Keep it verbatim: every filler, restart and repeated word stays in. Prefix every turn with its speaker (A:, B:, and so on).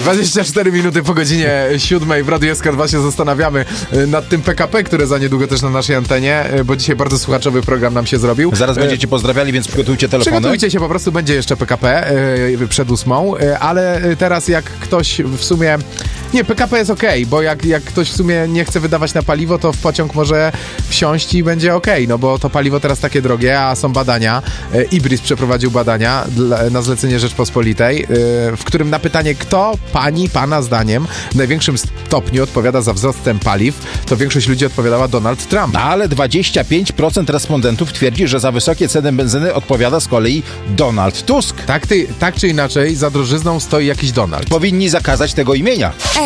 A: dwadzieścia cztery minuty po godzinie siódmej w Radiu S K dwa się zastanawiamy nad tym P K P, które za niedługo też na naszej antenie, bo dzisiaj bardzo słuchaczowy program nam się zrobił.
B: Zaraz będziecie pozdrawiali, więc przygotujcie telefony.
A: Przygotujcie się, po prostu będzie jeszcze P K P yy, przed ósmą, yy, ale teraz jak ktoś w sumie... Nie, P K P jest okej, okay, bo jak, jak ktoś w sumie nie chce wydawać na paliwo, to w pociąg może wsiąść i będzie okej, okay, no bo to paliwo teraz takie drogie, a są badania. Yy, Ibris przeprowadził badania dla, na zlecenie Rzeczpospolitej, yy, w którym na pytanie, kto pani, pana zdaniem w największym stopniu odpowiada za wzrost cen paliw, to większość ludzi odpowiadała Donald Trump.
B: Ale dwadzieścia pięć procent respondentów twierdzi, że za wysokie ceny benzyny odpowiada z kolei Donald Tusk.
A: Tak, ty, tak czy inaczej, za drożyzną stoi jakiś Donald.
B: Powinni zakazać tego imienia.